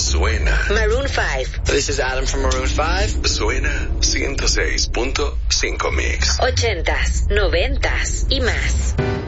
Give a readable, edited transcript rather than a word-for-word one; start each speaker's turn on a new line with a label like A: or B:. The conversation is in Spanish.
A: Suena.
B: Maroon 5.
C: This is Adam from Maroon 5.
A: Suena 106.5 Mix.
B: 80s, 90s y más.